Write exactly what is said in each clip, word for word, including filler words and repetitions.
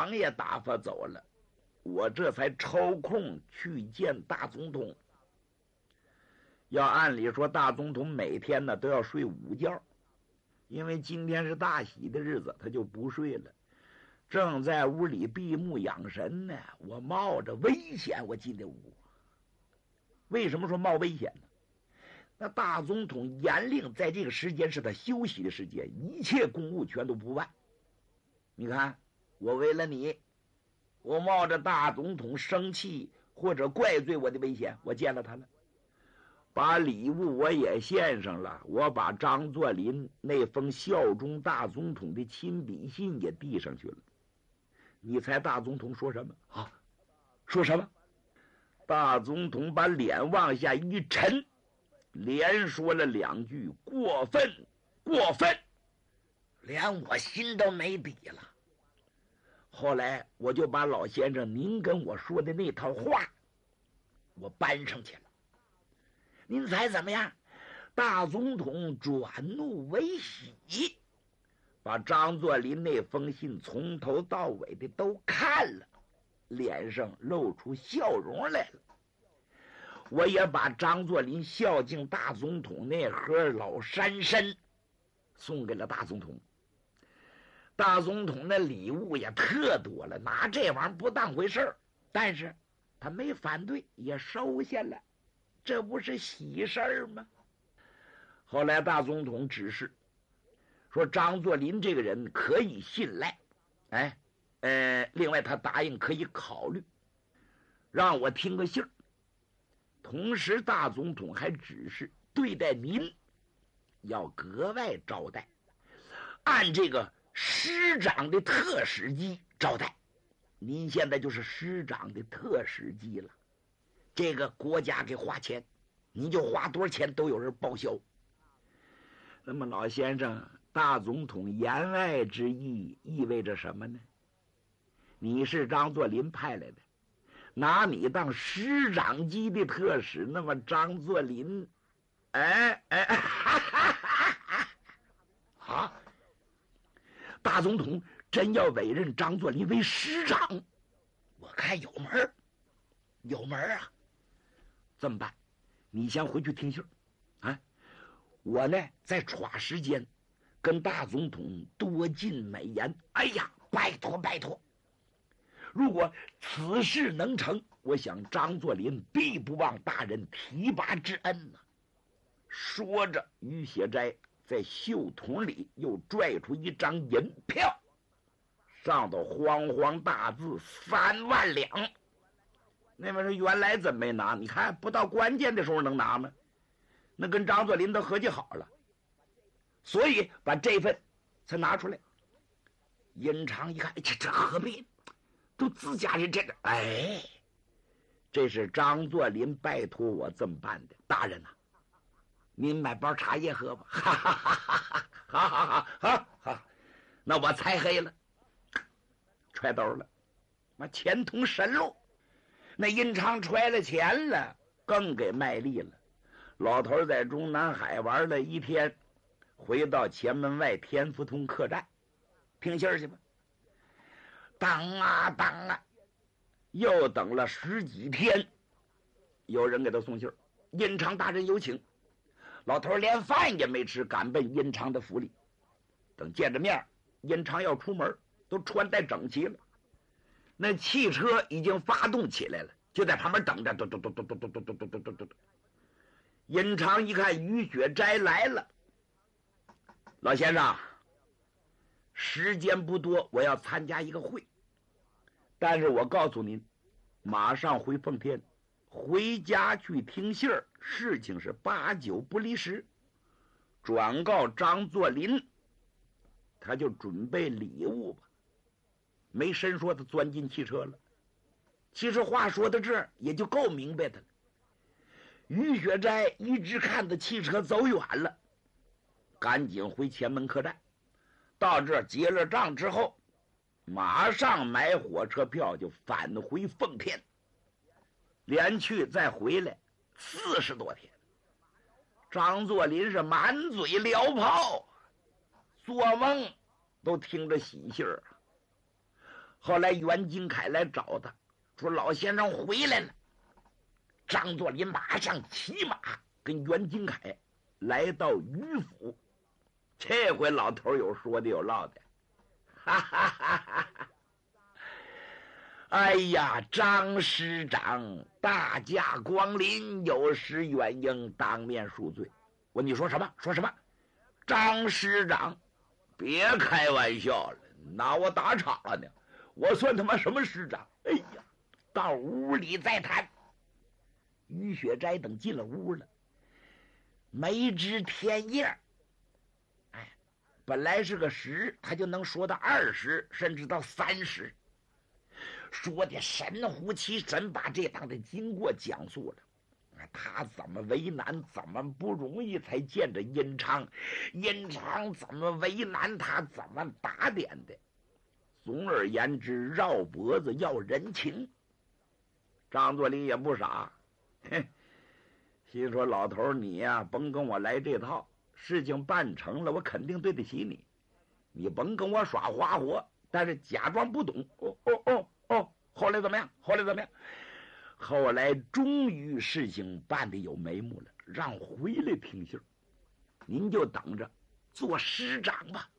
长也打发走了，我这才抽空去见大总统。要按理说，大总统每天呢都要睡午觉，因为今天是大喜的日子，他就不睡了，正在屋里闭目养神呢。我冒着危险我进的屋。为什么说冒危险呢？那大总统严令在这个时间是他休息的时间，一切公务全都不办。你看，我为了你，我冒着大总统生气或者怪罪我的危险，我见了他了，把礼物我也献上了，我把张作霖那封效忠大总统的亲笔信也递上去了。你猜大总统说什么啊？说什么？大总统把脸往下一沉，连说了两句过分过分，连我心都没底了。后来我就把老先生您跟我说的那套话我搬上去了。您猜怎么样？大总统转怒为喜，把张作霖那封信从头到尾的都看了，脸上露出笑容来了。我也把张作霖孝敬大总统那盒老山参送给了大总统。大总统那礼物也特多了，拿这玩意儿不当回事儿，但是他没反对，也收下了，这不是喜事儿吗？后来大总统指示说，张作霖这个人可以信赖，哎，呃，另外他答应可以考虑，让我听个信儿。同时大总统还指示对待您要格外招待，按这个师长的特使机招待。您现在就是师长的特使机了，这个国家给花钱，你就花多少钱都有人报销。那么老先生，大总统言外之意意味着什么呢？你是张作霖派来的，拿你当师长机的特使，那么张作霖，哎哎，哈哈哈哈啊！大总统真要委任张作霖为师长，我看有门儿，有门儿啊！这么办？你先回去听信儿，啊，我呢再抓时间跟大总统多进美言。哎呀，拜托拜托！如果此事能成，我想张作霖必不忘大人提拔之恩呢。说着，于写斋在袖筒里又拽出一张银票，上头慌慌大字三万两。那边说原来怎么没拿？你看不到关键的时候能拿吗？那跟张作霖都合计好了，所以把这份才拿出来。殷常一看，这这何必？都自家人这个，哎，这是张作霖拜托我这么办的。大人呐、啊，您买包茶叶喝吧。哈哈哈哈哈！好好好好好，那我猜黑了，揣兜了，妈钱通神路。那殷常揣了钱了，更给卖力了。老头在中南海玩了一天，回到前门外天福通客栈听信儿去吧。等啊等啊，又等了十几天，有人给他送信儿，殷常大人有请。老头连饭也没吃，赶奔殷常的府里。等见着面，殷常要出门，都穿戴整齐了。那汽车已经发动起来了，就在旁边等着。嘟嘟嘟嘟嘟嘟嘟嘟嘟嘟嘟。殷常一看于雪斋来了，老先生，时间不多，我要参加一个会，但是我告诉您，马上回奉天，回家去听信儿，事情是八九不离十。转告张作霖，他就准备礼物吧。没深说，他钻进汽车了。其实话说到这儿也就够明白的了。于雪斋一直看着汽车走远了，赶紧回前门客栈。到这儿结了账之后，马上买火车票就返回奉天，连去再回来四十多天。张作霖是满嘴撩炮，做梦都听着喜信儿。 后来袁金凯来找他，说老先生回来了。张作霖马上骑马跟袁金凯来到于府。这回老头有说的有唠的，哈哈哈哈哈！哎呀，张师长大驾光临，有失远迎，当面恕罪。我你说什么？说什么？张师长，别开玩笑了，拿我打岔了呢。我算他妈什么师长？哎呀，到屋里再谈。于雪斋等进了屋了，没知天夜，哎，本来是个十，他就能说到二十，甚至到三十。说的神乎其神，把这趟的经过讲述了。他怎么为难，怎么不容易才见着殷昌，殷昌怎么为难他，怎么打点的。总而言之，绕脖子要人情。张作霖也不傻，嘿，心说老头你呀，甭跟我来这套，事情办成了，我肯定对得起你。你甭跟我耍花活，但是假装不懂。哦哦哦哦，后来怎么样？后来怎么样？后来终于事情办得有眉目了，让回来听信儿，您就等着做师长吧。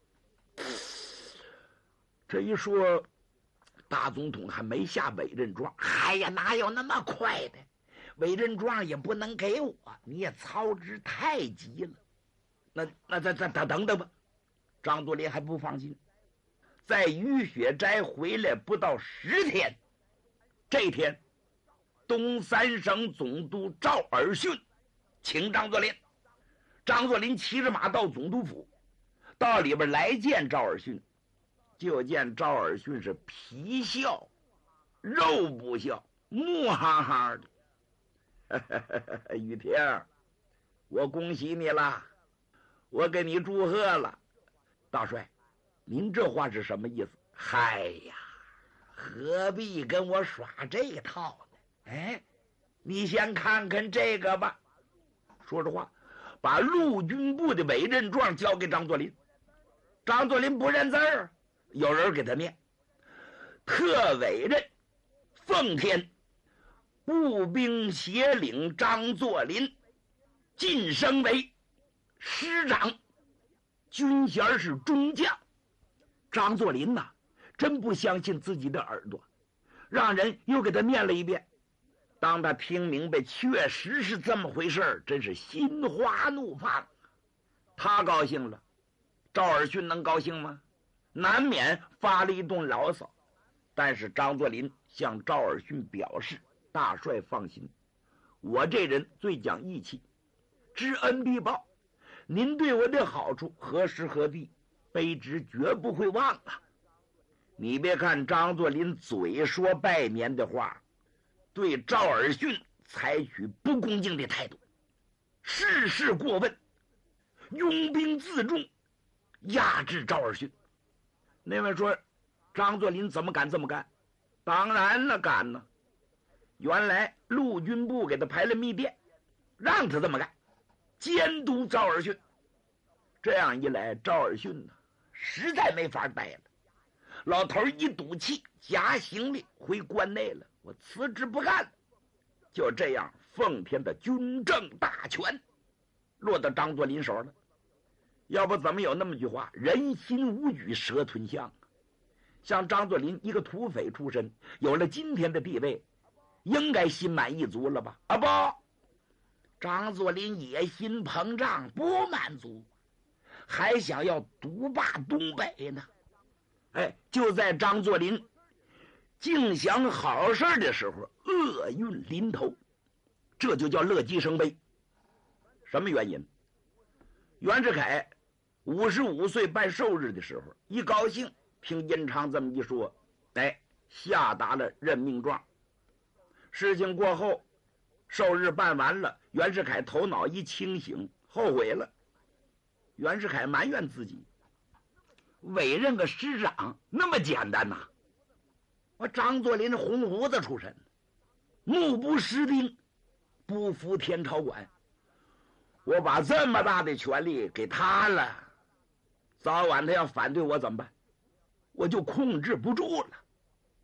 这一说，大总统还没下委任状。哎呀，哪有那么快的？委任状也不能给我，你也操之太急了。那那再再等等等吧。张作霖还不放心，在于雪斋回来不到十天，这天，东三省总督赵尔巽请张作霖。张作霖骑着马到总督府，到里边来见赵尔巽。就见赵尔巽是皮笑肉不笑，木哈哈的。雨婷，我恭喜你了，我给你祝贺了。大帅，您这话是什么意思？嗨呀，何必跟我耍这套呢？哎，你先看看这个吧。说实话，把陆军部的委任状交给张作霖。张作霖不认字儿，有人给他念：特委任奉天步兵协领张作霖晋升为师长，军衔是中将。张作霖呐，真不相信自己的耳朵，让人又给他念了一遍。当他听明白确实是这么回事，真是心花怒放。他高兴了，赵尔巽能高兴吗？难免发了一顿牢骚。但是张作霖向赵尔巽表示：大帅放心，我这人最讲义气，知恩必报，您对我的好处何时何地，卑职绝不会忘了。你别看张作霖嘴说拜年的话，对赵尔巽采取不恭敬的态度，事事过问，拥兵自重，压制赵尔巽。那位说，张作霖怎么敢这么干？当然了，敢呢。原来陆军部给他排了密电，让他这么干，监督赵尔巽。这样一来，赵尔巽呢，实在没法待了。老头一赌气，夹行李回关内了，我辞职不干了。就这样，奉天的军政大权落到张作霖手了。要不怎么有那么句话，人心无举，蛇吞象。像张作霖一个土匪出身，有了今天的地位，应该心满意足了吧？啊不，张作霖野心膨胀，不满足，还想要独霸东北呢。哎，就在张作霖尽想好事的时候，厄运临头，这就叫乐极生悲。什么原因？袁世凯五十五岁办寿日的时候，一高兴，听殷昌这么一说，哎，下达了任命状。事情过后，寿日办完了，袁世凯头脑一清醒，后悔了。袁世凯埋怨自己，委任个师长那么简单呐、啊？我张作霖是红胡子出身，目不识丁，不服天朝管。我把这么大的权力给他了，早晚他要反对我怎么办？我就控制不住了。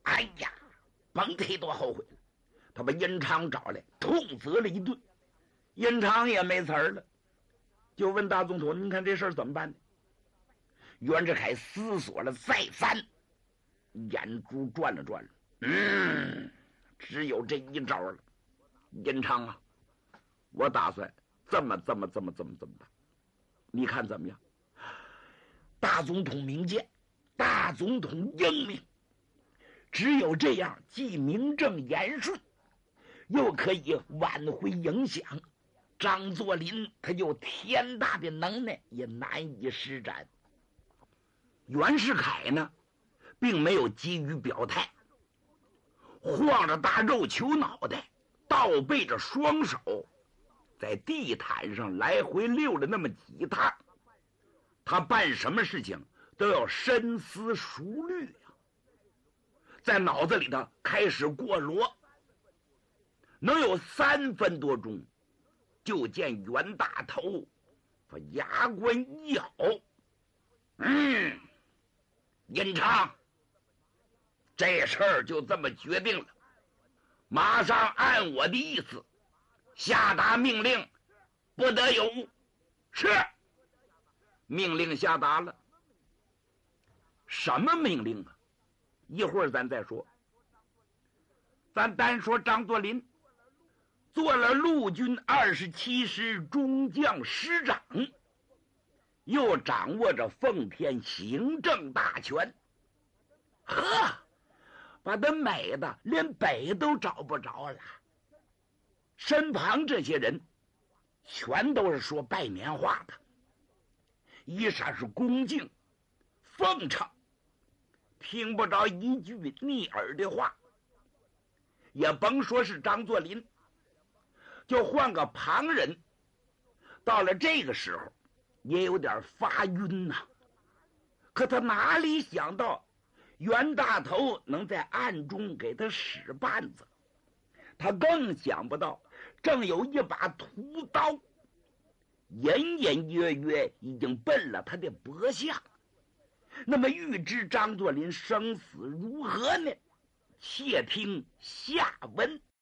哎呀，甭提多后悔了。他把殷昌找来，痛责了一顿。殷昌也没词儿了，就问大总统：“您看这事儿怎么办呢？”袁世凯思索了再三，眼珠转了转了，嗯，只有这一招了。殷昌啊，我打算这么这么这么这么这么办，你看怎么样？大总统明鉴，大总统英明，只有这样，既名正言顺，又可以挽回影响。张作霖他有天大的能耐，也难以施展。袁世凯呢，并没有急于表态，晃着大肉球脑袋，倒背着双手，在地毯上来回溜了那么几趟。他办什么事情都要深思熟虑呀、啊，在脑子里头开始过逻。能有三分多钟，就见袁大头把牙关一咬，嗯，殷昌，这事儿就这么决定了，马上按我的意思下达命令，不得有误。是。命令下达了。什么命令啊？一会儿咱再说。咱单说张作霖做了陆军二十七师中将师长，又掌握着奉天行政大权，呵，把他美的连北都找不着了。身旁这些人全都是说拜年话的，一煞是恭敬奉承，听不着一句逆耳的话。也甭说是张作霖，就换个旁人，到了这个时候也有点发晕呐、啊。可他哪里想到袁大头能在暗中给他使绊子，他更想不到正有一把屠刀隐隐约约已经奔了他的脖项。那么欲知张作霖生死如何呢？且听下文。